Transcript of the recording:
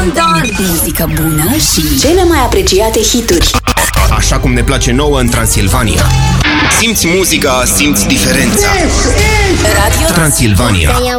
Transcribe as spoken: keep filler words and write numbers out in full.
Don Don. Muzică bună și cele mai apreciate hituri. Așa cum ne place nouă în Transilvania. Simți muzica, simți diferența. Radio Transilvania.